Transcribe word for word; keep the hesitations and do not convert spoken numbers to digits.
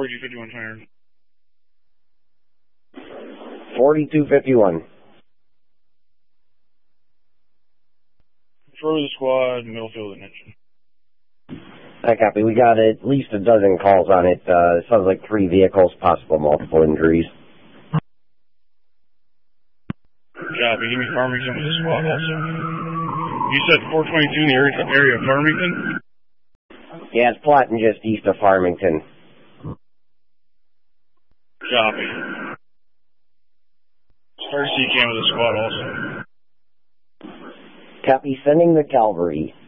forty-two fifty-one twenty. forty-two fifty-one. Control the squad, middle field attention. I copy. We got at least a dozen calls on it. Uh, it sounds like three vehicles, possible multiple injuries. Copy. Give me Farmington for the squad also. You said four twenty-two in the area, area of Farmington? Yeah, it's plotting just east of Farmington. Copy. Start C-cam with the squad also. Copy. Sending the cavalry.